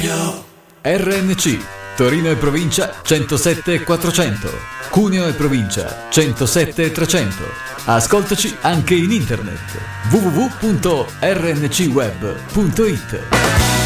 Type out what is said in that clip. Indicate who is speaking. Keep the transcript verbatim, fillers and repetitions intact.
Speaker 1: Radio.
Speaker 2: R N C, Torino e provincia centosette e quattrocento, Cuneo e provincia centosette e trecento. Ascoltaci anche in internet w w w punto r n c web punto i t.